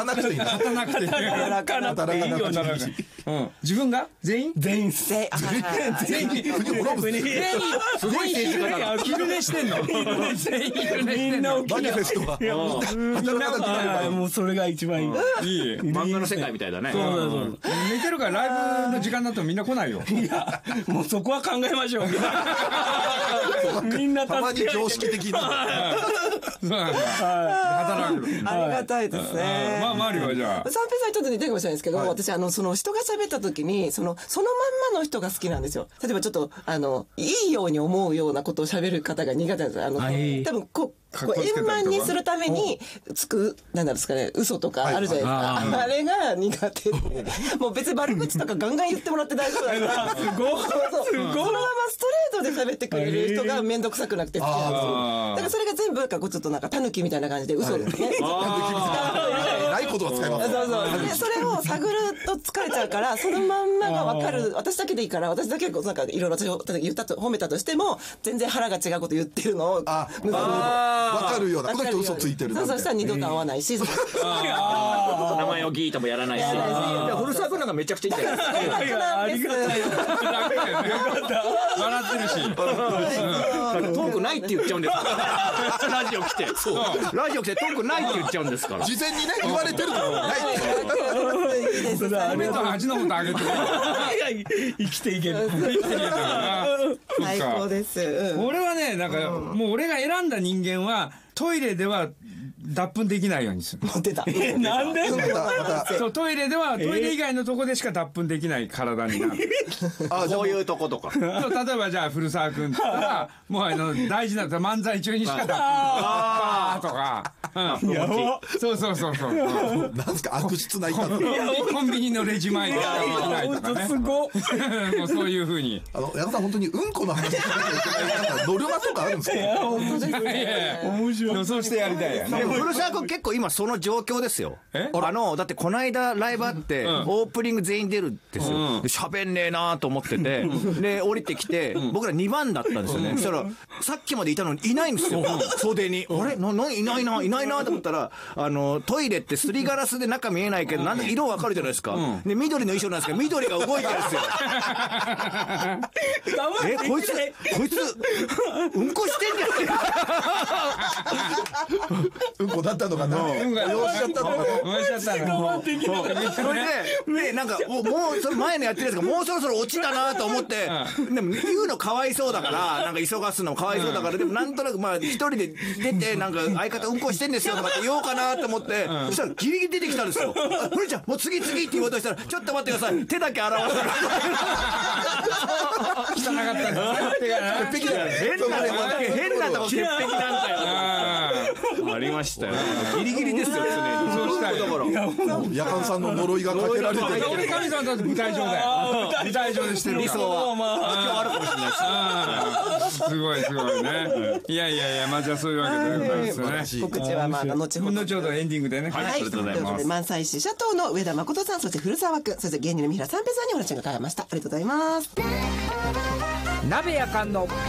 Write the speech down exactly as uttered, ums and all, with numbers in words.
なくていいな。 勝たなくていい。 働かなくていいように。 うん。自分が全員全員全員全員国を滅ぶ。 全員すごい政治家だな。昼寝してんの。全員昼寝してんの。 マニフェストは。働かなくていいから。 もうそれが一番いい。 いい。 漫画の世界みたいだね。 そうそうそう。寝てるからライブの時間になってもみんな来ないよ。 いや、もうそこは考えましょう。みんなたまに常識的な。 そうなんだ。働く。 ありがたいですね。 まあ、マリはじゃあ。 三平さんちょっと似てるかもしれないですけど、私、あの、その人が喋った時に、その、そのまんまの人が好きなんですよ。例えばちょっと、あの、いいように思うようなことを喋る方が苦手なんです。あの、多分、こう、こう円満にするためにつく、なんなんですかね、嘘とかあるじゃないですか。あれが苦手で。もう別に悪口とかガンガン言ってもらって大丈夫だから。すごい。そうそう。そのままストレートで喋ってくれる人がめんどくさくなくて好きなんですよ。だからそれが全部、こうちょっとなんかタヌキみたいな感じで嘘ですね。 ないことは使います。 そうそう。で、それを探ると疲れちゃうから、そのまんまがわかる。私だけでいいから、私だけなんかいろいろ私を言ったと、褒めたとしても、全然腹が違うこと言ってるのを。 ああ。わかるような。この人嘘ついてるな。 そうそうしたら二度と会わないし。 名前をギーともやらないし。古澤君なんかめちゃくちゃいいんじゃないですか。 いや、ありがとう。 笑ってるし。 トークないって言っちゃうんですから。ラジオ来て。ラジオ来てトークないって言っちゃうんですから。 事前にね、言われてるのもない。 いいですね。 目と味の素あげて。 生きていける。 生きていけるからな。 最高です。 俺はね、なんか、もう俺が選んだ人間は、トイレでは脱粉できないようにする。 出た。 なんでそう、トイレでは、トイレ以外のとこでしか脱粉できない体になる。 あ、こういうとことか。 例えばじゃあ、古澤君とか、もうあの、大事な漫才中にしか脱粉。あーとか。 やば。 そうそうそうそう。 なんすか、悪質な言い方。 コンビニのレジ前で脱粉できないとかね。 すごっ。 もうそういうふうに。 あの、矢田さん本当にうんこの話しなきゃいけない。なんかノルマとかあるんですか？ 本当ですね。 面白い。 そうしてやりたいよね。 でも古澤君結構今その状況ですよ。 えあの、だってこの間ライブあって、オープニング全員出るんですよ。で喋んねえなと思ってて、で、降りてきて、僕らにばんだったんですよね。そしたら、さっきまでいたのにいないんですよ。袖に。あれな、な、いないな、いないなと思ったら、あの、トイレってすりガラスで中見えないけど、なんで色わかるじゃないですか。で、緑の衣装なんですけど、緑が動いてるんですよ。え、こいつ、こいつ、うんこしてんじゃねえか。 うんこだったのかな。 うんこ用意しちゃったのかな。 応援しちゃったの。 それで、で、なんか、もう、その前のやってるやつがもうそろそろ落ちたなと思って、でも言うのかわいそうだから、なんか急がすのかわいそうだから、でもなんとなくまあ一人で出て、なんか相方うんこしてんですよとかって言おうかなと思って、そしたらギリギリ出てきたんですよ。あ、ふりちゃん、もう次次って言おうとしたら、ちょっと待ってください、手だけ洗わせたら。 汚かったんだ。手がな。 鉄壁だよ。 変なとこ、変なとこ潔癖なんだよ。ありましたよ。ギリギリですよ、常に。 そうしたい。 だから。 夜間さんの呪いがかけられてる。 俺神様だって舞台上だよ。舞台上でしてるから。 理想は。今日あるかもしれないです。 すごいすごいね。いやいやいや、まあじゃあそういうわけでございますね。 告知はまあ後ほど。 後ほどエンディングでね。 はい。 ありがとうございます。 満載師シャトーの上田誠さん、そして古澤君、そして芸人の三平三平さんにお話が伺いました。ありがとうございます。 鍋やかんの